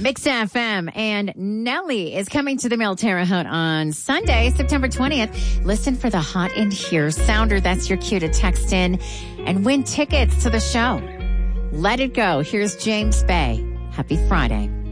Mix FM, and Nelly is coming to the Mil Terre Haute on Sunday, September 20th. Listen for the Hot in Here sounder. That's your cue to text in and win tickets to the show. Let it go. Here's James Bay. Happy Friday.